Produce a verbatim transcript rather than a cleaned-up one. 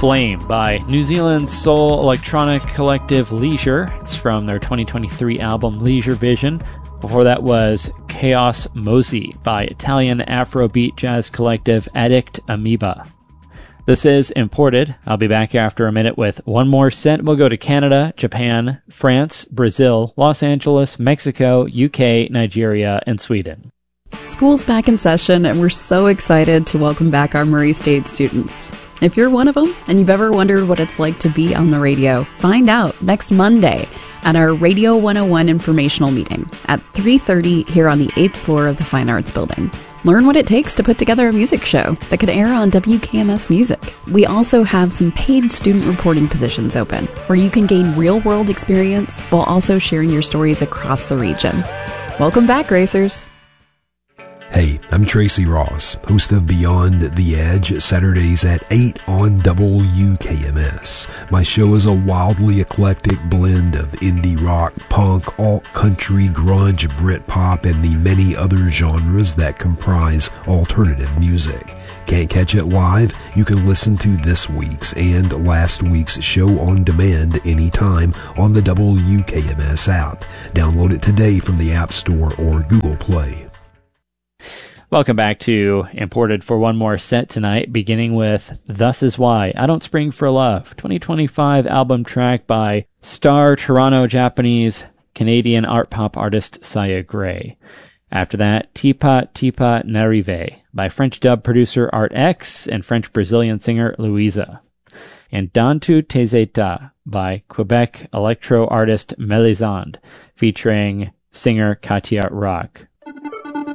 Flame by New Zealand soul electronic collective Leisure. It's from their twenty twenty-three album Leisure Vision. Before that was Chaos Mosey by Italian Afrobeat jazz collective Addict Amoeba. This is Imported. I'll be back after a minute with one more set. We'll go to Canada, Japan, France, Brazil, Los Angeles, Mexico, U K, Nigeria, and Sweden. School's back in session, and we're so excited to welcome back our Murray State students. If you're one of them and you've ever wondered what it's like to be on the radio, find out next Monday at our Radio one oh one informational meeting at three thirty here on the eighth floor of the Fine Arts Building. Learn what it takes to put together a music show that could air on W K M S Music. We also have some paid student reporting positions open where you can gain real-world experience while also sharing your stories across the region. Welcome back, Racers. Hey, I'm Tracy Ross, host of Beyond the Edge, Saturdays at eight on W K M S. My show is a wildly eclectic blend of indie rock, punk, alt-country, grunge, Britpop, and the many other genres that comprise alternative music. Can't catch it live? You can listen to this week's and last week's show on demand anytime on the W K M S app. Download it today from the App Store or Google Play. Welcome back to Imported for one more set tonight, beginning with Thus Is Why, I Don't Spring for Love, twenty twenty-five album track by star Toronto-Japanese Canadian art pop artist Saya Gray. After that, Tipa Tipa N'Arrive by French dub producer Art X and French-Brazilian singer Louisa. And Dantu Tezeta by Quebec electro artist Melisande, featuring singer Katia Rock.